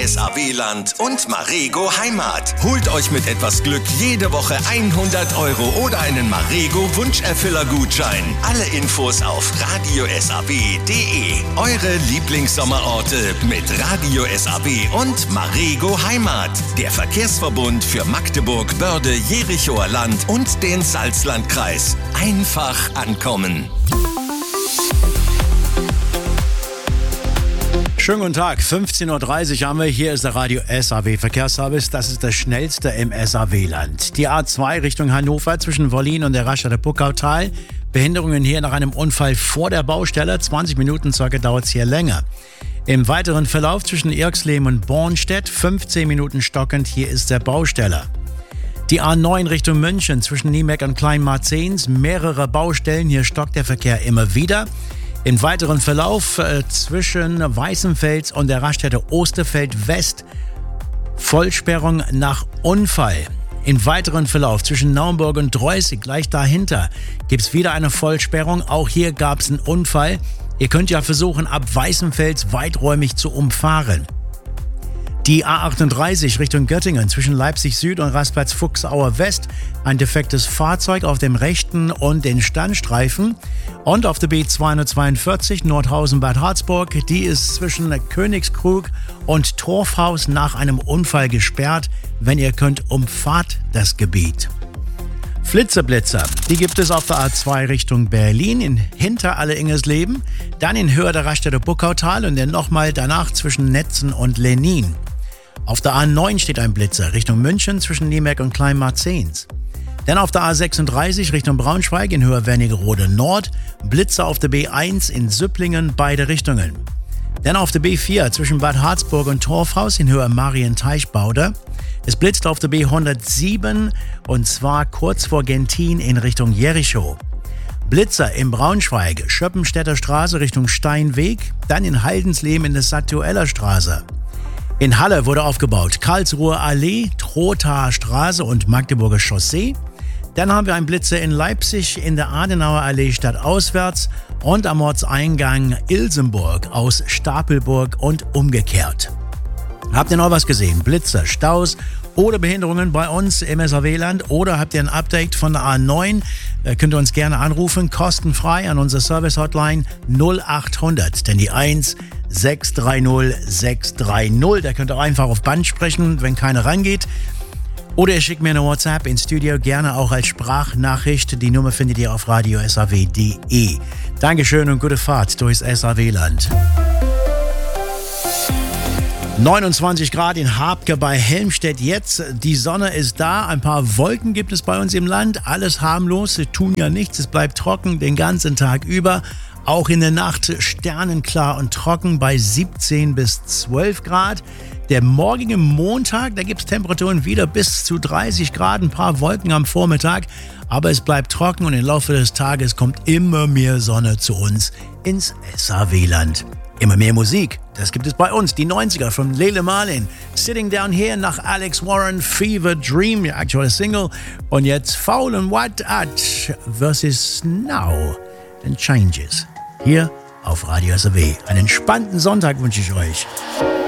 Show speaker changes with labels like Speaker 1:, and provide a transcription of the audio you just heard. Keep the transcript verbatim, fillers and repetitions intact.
Speaker 1: S A W-Land und Marego Heimat. Holt euch mit etwas Glück jede Woche hundert Euro oder einen Marego Wunscherfüller-Gutschein. Alle Infos auf radio s a w punkt d e. Eure Lieblingssommerorte mit Radio S A W und Marego Heimat. Der Verkehrsverbund für Magdeburg, Börde, Jerichoer Land und den Salzlandkreis. Einfach ankommen.
Speaker 2: Schönen guten Tag, fünfzehn Uhr dreißig haben wir. Hier ist der Radio S A W Verkehrsservice. Das ist das schnellste im S A W-Land. Die A zwei Richtung Hannover zwischen Wollin und der Raststätte Puckautal. Behinderungen hier nach einem Unfall vor der Baustelle. zwanzig Minuten circa dauert es hier länger. Im weiteren Verlauf zwischen Irxleben und Bornstedt fünfzehn Minuten stockend. Hier ist der Bausteller. Die A neun Richtung München zwischen Niemeck und Kleinmarzens. Mehrere Baustellen. Hier stockt der Verkehr immer wieder. Im weiteren Verlauf äh, zwischen Weißenfels und der Raststätte Osterfeld West Vollsperrung nach Unfall. Im weiteren Verlauf zwischen Naumburg und Dreußig, gleich dahinter, gibt es wieder eine Vollsperrung. Auch hier gab es einen Unfall. Ihr könnt ja versuchen, ab Weißenfels weiträumig zu umfahren. Die A achtunddreißig Richtung Göttingen zwischen Leipzig Süd und Rastplatz Fuchsauer West. Ein defektes Fahrzeug auf dem rechten und den Standstreifen. Und auf der B zweihundertzweiundvierzig Nordhausen-Bad Harzburg. Die ist zwischen Königskrug und Torfhaus nach einem Unfall gesperrt. Wenn ihr könnt, umfahrt das Gebiet. Flitzeblitzer, die gibt es auf der A zwei Richtung Berlin, in Hinteralle-Ingersleben, dann in Höhe der Raststätte Puckautal und dann nochmal danach zwischen Netzen und Lenin. Auf der A neun steht ein Blitzer Richtung München zwischen Niemeck und Kleinmarzens. Dann auf der A sechsunddreißig Richtung Braunschweig in Höhe Wernigerode Nord, Blitzer auf der B eins in Süpplingen, beide Richtungen. Dann auf der B vier zwischen Bad Harzburg und Torfhaus in Höhe Marienteichbauder. Es blitzt auf der B hundertsieben und zwar kurz vor Gentin in Richtung Jericho. Blitzer in Braunschweig, Schöppenstädter Straße Richtung Steinweg, dann in Haldensleben in der Satueller Straße. In Halle wurde aufgebaut Karlsruher Allee, Trothaer Straße und Magdeburger Chaussee. Dann haben wir einen Blitzer in Leipzig in der Adenauer Allee stadtauswärts und am Ortseingang Ilsenburg aus Stapelburg und umgekehrt. Habt ihr noch was gesehen? Blitzer, Staus oder Behinderungen bei uns im S A W-Land oder habt ihr ein Update von der A neun? Äh, könnt ihr uns gerne anrufen, kostenfrei an unsere Service-Hotline null achthundert, denn die eins sechs drei null sechs drei null. Da könnt ihr einfach auf Band sprechen, wenn keiner rangeht. Oder ihr schickt mir eine WhatsApp ins Studio, gerne auch als Sprachnachricht. Die Nummer findet ihr auf radio s a w punkt d e. Dankeschön und gute Fahrt durchs S A W-Land. neunundzwanzig Grad in Habke bei Helmstedt jetzt. Die Sonne ist da, ein paar Wolken gibt es bei uns im Land. Alles harmlos, sie tun ja nichts, es bleibt trocken den ganzen Tag über. Auch in der Nacht sternenklar und trocken bei siebzehn bis zwölf Grad. Der morgige Montag, da gibt es Temperaturen wieder bis zu dreißig Grad, ein paar Wolken am Vormittag. Aber es bleibt trocken und im Laufe des Tages kommt immer mehr Sonne zu uns ins S A W-Land. Immer mehr Musik, das gibt es bei uns. Die neunziger von Lele Marlin. Sitting Down Here nach Alex Warren, Fever Dream, die aktuelle Single. Und jetzt Foul and What At versus Now and Changes. Hier auf Radio S A W. Einen entspannten Sonntag wünsche ich euch.